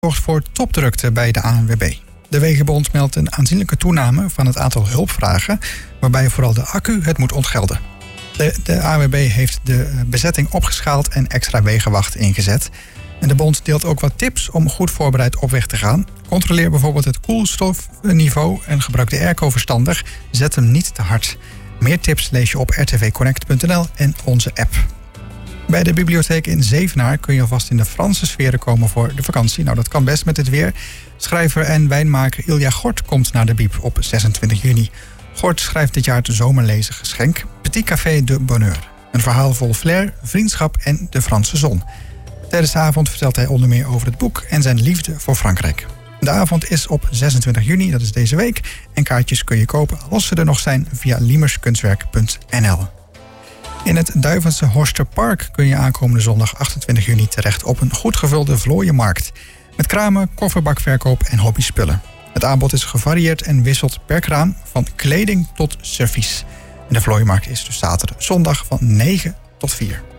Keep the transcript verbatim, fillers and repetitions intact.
zorgt voor topdrukte bij de A N W B. De Wegenbond meldt een aanzienlijke toename van het aantal hulpvragen, waarbij vooral de accu het moet ontgelden. De, de A N W B heeft de bezetting opgeschaald en extra wegenwacht ingezet. En de bond deelt ook wat tips om goed voorbereid op weg te gaan. Controleer bijvoorbeeld het koelstofniveau en gebruik de airco verstandig. Zet hem niet te hard. Meer tips lees je op r t v connect punt n l en onze app. Bij de bibliotheek in Zevenaar kun je alvast in de Franse sferen komen voor de vakantie. Nou, dat kan best met het weer. Schrijver en wijnmaker Ilja Gort komt naar de Bieb op zesentwintig juni. Gort schrijft dit jaar het zomerlezen geschenk Petit Café de Bonheur. Een verhaal vol flair, vriendschap en de Franse zon. Tijdens de avond vertelt hij onder meer over het boek en zijn liefde voor Frankrijk. De avond is op zesentwintig juni, dat is deze week. En kaartjes kun je kopen als ze er nog zijn via liemerskunstwerk punt n l. In het Duivense Horsterpark kun je aankomende zondag achtentwintig juni terecht op een goed gevulde vlooienmarkt. Met kramen, kofferbakverkoop en hobbyspullen. Het aanbod is gevarieerd en wisselt per kraam van kleding tot servies. En de vlooienmarkt is dus zaterdag, zondag van negen tot vier.